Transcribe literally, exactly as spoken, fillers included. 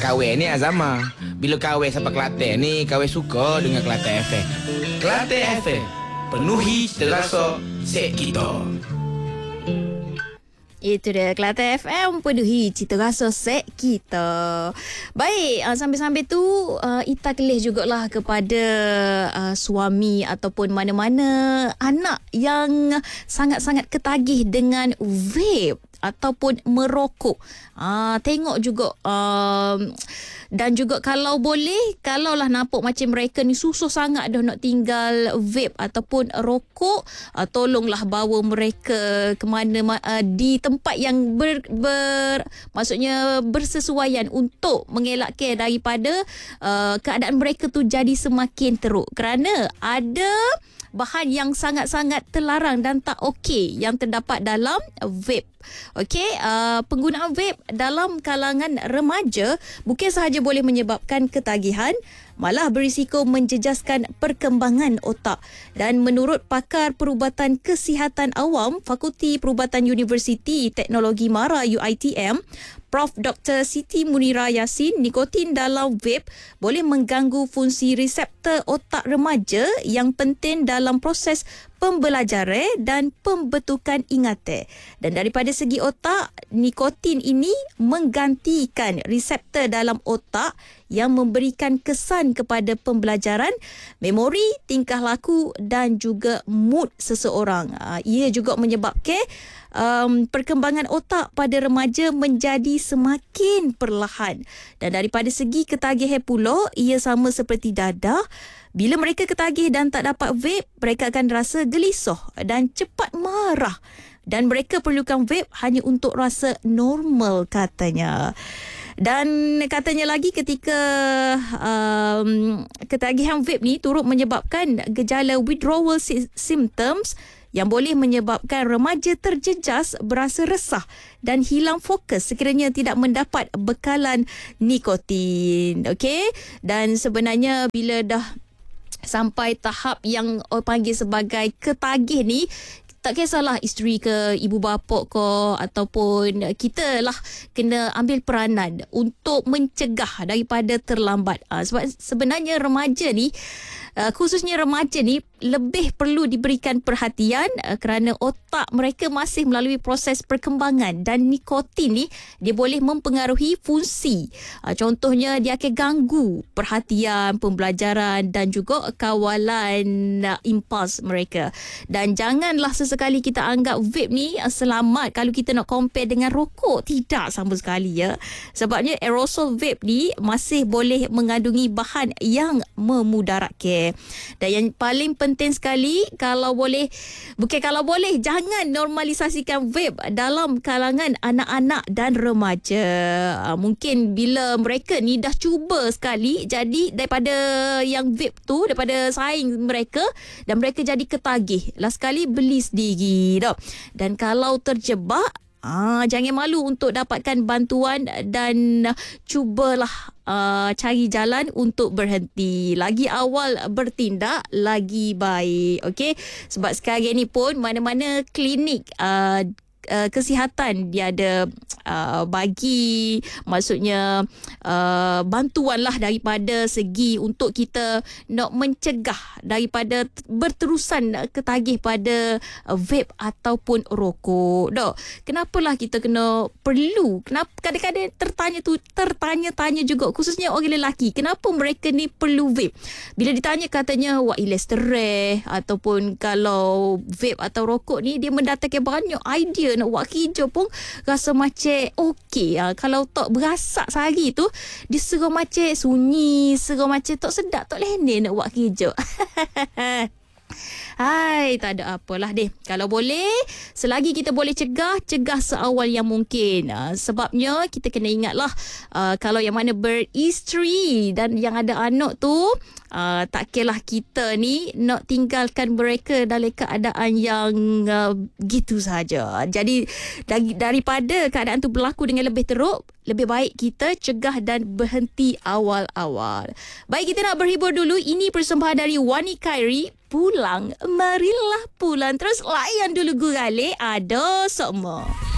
kahwin ni Azama. Bila kahwin sampai Kelantan ni, kahwin suka dengan Kelantan F M. Kelantan F M, penuhi terasa set kita. Itu dia Kelantan F M, penuhi cita rasa set kita. Baik, uh, sambil-sambil tu uh, Ita kelih jugalah kepada uh, suami ataupun mana-mana anak yang sangat-sangat ketagih dengan vape ataupun merokok. Ah, tengok juga um, dan juga kalau boleh, kalaulah nampak macam mereka ni susah sangat dah nak tinggal vape ataupun rokok, uh, tolonglah bawa mereka ke mana uh, di tempat yang ber, ber maksudnya bersesuaian untuk mengelakkan daripada uh, keadaan mereka tu jadi semakin teruk, kerana ada bahan yang sangat-sangat terlarang dan tak okey yang terdapat dalam vape. Okey, uh, penggunaan vape dalam kalangan remaja bukan sahaja boleh menyebabkan ketagihan, malah berisiko menjejaskan perkembangan otak. Dan menurut pakar perubatan kesihatan awam Fakulti Perubatan Universiti Teknologi Mara U I T M, Prof Doktor Siti Munira Yassin, nikotin dalam vape boleh mengganggu fungsi reseptor otak remaja yang penting dalam proses pembelajaran dan pembentukan ingatan. Dan daripada segi otak, nikotin ini menggantikan reseptor dalam otak yang memberikan kesan kepada pembelajaran, memori, tingkah laku dan juga mood seseorang. Ia juga menyebabkan um, perkembangan otak pada remaja menjadi semakin perlahan. Dan daripada segi ketagihan pula, ia sama seperti dadah. Bila mereka ketagih dan tak dapat vape, mereka akan rasa gelisah dan cepat marah. Dan mereka perlukan vape hanya untuk rasa normal, katanya. Dan katanya lagi, ketika um, ketagihan vape ni turut menyebabkan gejala withdrawal symptoms yang boleh menyebabkan remaja terjejas, berasa resah dan hilang fokus sekiranya tidak mendapat bekalan nikotin. Okey? Dan sebenarnya bila dah sampai tahap yang orang panggil sebagai ketagih ni, tak kisahlah isteri ke, ibu bapa ke, ataupun kita lah kena ambil peranan untuk mencegah daripada terlambat. Uh, sebab sebenarnya remaja ni, uh, khususnya remaja ni, lebih perlu diberikan perhatian uh, kerana otak mereka masih melalui proses perkembangan dan nikotin ni dia boleh mempengaruhi fungsi. Uh, contohnya dia akan ganggu perhatian, pembelajaran dan juga kawalan uh, impuls mereka. Dan janganlah sesekali kita anggap vape ni uh, selamat kalau kita nak compare dengan rokok. Tidak sama sekali, ya. Sebabnya aerosol vape ni masih boleh mengandungi bahan yang memudaratkan. Dan yang paling penting penting sekali, kalau boleh, bukan kalau boleh, jangan normalisasikan vape dalam kalangan anak-anak dan remaja. Uh, mungkin bila mereka ni dah cuba sekali, jadi daripada yang vape tu, daripada saing mereka, dan mereka jadi ketagih, last sekali beli sendiri tau. Dan kalau terjebak, Ah, jangan malu untuk dapatkan bantuan dan cubalah uh, cari jalan untuk berhenti. Lagi awal bertindak, lagi baik. Okey? Sebab sekarang ni pun mana-mana klinik uh, uh, kesihatan dia ada uh, bagi, maksudnya uh, bantuan lah daripada segi untuk kita nak mencegah daripada berterusan ketagih pada uh, vape ataupun rokok. Dok, kenapalah kita kena perlu, kenapa kadang-kadang tertanya tu tertanya-tanya juga, khususnya orang lelaki, kenapa mereka ni perlu vape? Bila ditanya katanya wah ilah stres, ataupun kalau vape atau rokok ni dia mendatangkan banyak idea nak buat kerja pun rasa macam okey. Ha, kalau tak berasak sehari tu, dia serah macam sunyi, serah macam tak sedap, tak lenen nak buat kerja. Hai, tak ada apalah deh. Kalau boleh, selagi kita boleh cegah, cegah seawal yang mungkin. Uh, sebabnya kita kena ingatlah, uh, kalau yang mana beristeri dan yang ada anak tu, uh, tak kiralah kita ni nak tinggalkan mereka dalam keadaan yang uh, gitu saja. Jadi dari, daripada keadaan tu berlaku dengan lebih teruk, lebih baik kita cegah dan berhenti awal-awal. Baik, kita nak berhibur dulu. Ini persembahan dari Wani Khairi, Pulang, Marilah Pulang. Terus layan dulu gurale, ada semua.